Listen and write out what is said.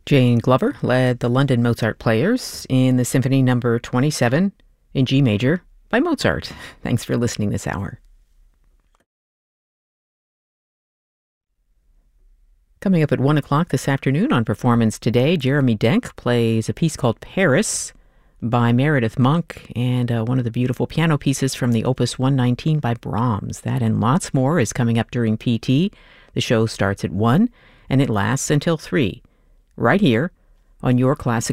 Jane Glover led the London Mozart Players in the Symphony Number 27 in G major by Mozart. Thanks for listening this hour. Coming up at 1 o'clock this afternoon on Performance Today, Jeremy Denk plays a piece called Paris by Meredith Monk, and one of the beautiful piano pieces from the Opus 119 by Brahms. That and lots more is coming up during PT. The show starts at 1, and it lasts until 3, right here on your Classic